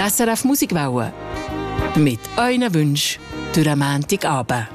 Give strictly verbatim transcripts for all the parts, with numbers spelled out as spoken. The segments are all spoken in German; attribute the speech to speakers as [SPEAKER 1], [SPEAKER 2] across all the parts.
[SPEAKER 1] Die S R F Musikwelle. Mit euren Wünschen durch den Montagabend.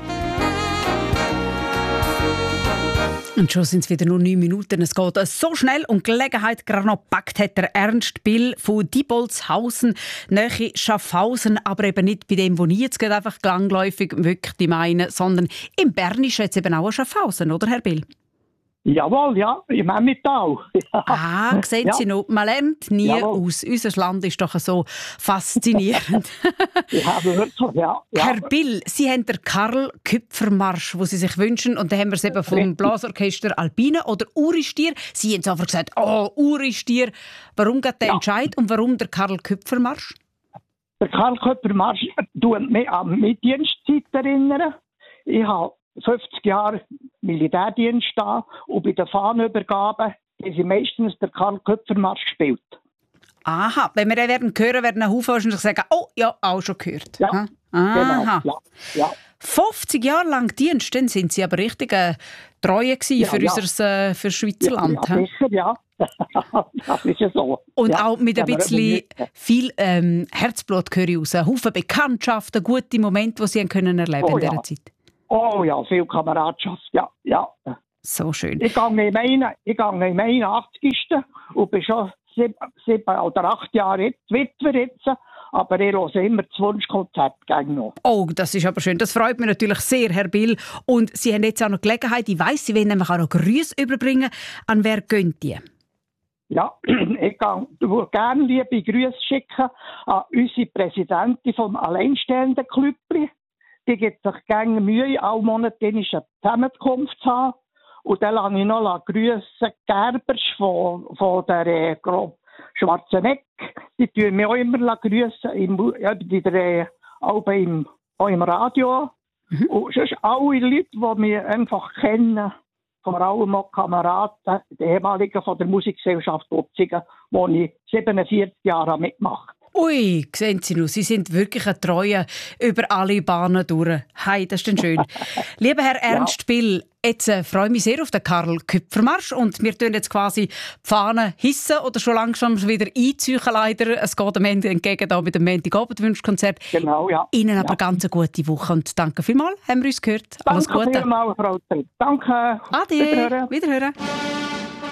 [SPEAKER 2] Und schon sind es wieder nur neun Minuten. Es geht so schnell und die Gelegenheit gerade noch gepackt hat der Ernst Bill von Dibolzhausen, nahe Schaffhausen, aber eben nicht bei dem, wo ich jetzt gerade einfach langläufig wirklich meine, sondern im Bernischen jetzt eben auch ein Schaffhausen, oder Herr Bill?
[SPEAKER 3] Jawohl, ja, im Emmental. Ja.
[SPEAKER 2] Ah, sehen Sie
[SPEAKER 3] ja.
[SPEAKER 2] noch, man lernt nie
[SPEAKER 3] Jawohl.
[SPEAKER 2] aus. Unser Land ist doch so faszinierend.
[SPEAKER 3] Ja, wirklich, ja, ja.
[SPEAKER 2] Herr Bill, Sie haben den Karl-Küpfer-Marsch, den Sie sich wünschen, und dann haben wir es eben vom Blasorchester Alpine oder Uri-Stier. Sie haben einfach gesagt, oh, Uri-Stier. Warum geht der
[SPEAKER 3] Ja.
[SPEAKER 2] Entscheid und warum der Karl-Küpfer-Marsch?
[SPEAKER 3] Der Karl-Köpper-Marsch tut mich an meine Dienstzeit erinnern. Ich habe fünfzig Jahre Militärdienst da und bei der Fahnenübergabe haben sie meistens den Karl-Köpfer-Marsch gespielt.
[SPEAKER 2] Aha, wenn wir den werden hören, werden ein Haufen wahrscheinlich sagen, oh, ja, auch schon gehört.
[SPEAKER 3] Ja,
[SPEAKER 2] Ha?
[SPEAKER 3] genau.
[SPEAKER 2] Aha.
[SPEAKER 3] Ja, ja.
[SPEAKER 2] fünfzig Jahre lang Dienst, dann sind Sie aber richtig äh, treue gewesen
[SPEAKER 3] Ja,
[SPEAKER 2] für
[SPEAKER 3] ja.
[SPEAKER 2] unser äh, für Schweizer
[SPEAKER 3] Ja,
[SPEAKER 2] Land.
[SPEAKER 3] ja,
[SPEAKER 2] ha?
[SPEAKER 3] sicher, ja. Das ist ja so.
[SPEAKER 2] Und
[SPEAKER 3] ja.
[SPEAKER 2] auch mit ein
[SPEAKER 3] Ja, aber
[SPEAKER 2] bisschen
[SPEAKER 3] eben nicht.
[SPEAKER 2] viel ähm, Herzblut höre ich raus. Ein Haufen Bekanntschaften, gute Momente, die Sie haben können erleben
[SPEAKER 3] Oh,
[SPEAKER 2] in dieser
[SPEAKER 3] ja.
[SPEAKER 2] Zeit.
[SPEAKER 3] Oh ja, viel Kameradschaft, ja, ja.
[SPEAKER 2] So schön.
[SPEAKER 3] Ich gehe im ein- ich gehe im einundachtzigsten und bin schon sieben, sieben oder acht Jahre jetzt, Witwer jetzt, aber ich höre immer das Wunschkonzert gegen noch.
[SPEAKER 2] Oh, das ist aber schön. Das freut mich natürlich sehr, Herr Bill. Und Sie haben jetzt auch noch Gelegenheit, ich weiss, Sie wollen nämlich auch noch Grüße überbringen. An wer gehen die?
[SPEAKER 3] Ja, ich kann gerne liebe Grüße schicken an unsere Präsidentin vom Alleinstehenden Klüppli. Die gibt sich gerne Mühe, alle Monate eine Zusammenkunft zu haben. Und dann lasse ich noch Grüße Gerbers von, von der äh, Gro- Schwarzenegg. Die tun mich auch immer grüßen, im, ja, in der, äh, auch, im, auch im Radio.
[SPEAKER 2] Mhm.
[SPEAKER 3] Und sonst alle Leute, die mich einfach kennen, vor allem auch Kameraden, die ehemaligen von der Musikgesellschaft Utzingen, wo ich siebenundvierzig Jahre mitmache.
[SPEAKER 2] Ui, sehen Sie noch, Sie sind wirklich ein Treuer über alle Bahnen durch. Hey, das ist denn schön. Lieber Herr Ernst Bill, jetzt äh, freue ich mich sehr auf den Karl-Küpfer-Marsch und wir tun jetzt quasi die Fahnen hissen oder schon langsam wieder einziehen leider. Es geht am Ende entgegen da mit dem Montagabend-Wunschkonzert.
[SPEAKER 3] Genau, ja.
[SPEAKER 2] Ihnen
[SPEAKER 3] ja.
[SPEAKER 2] aber ganz eine gute Woche und danke vielmals, haben wir uns gehört. Alles
[SPEAKER 3] Danke
[SPEAKER 2] Gute.
[SPEAKER 3] vielmals, Frau Tritt. Danke.
[SPEAKER 2] Ade.
[SPEAKER 3] Wiederhören.
[SPEAKER 2] Wiederhören.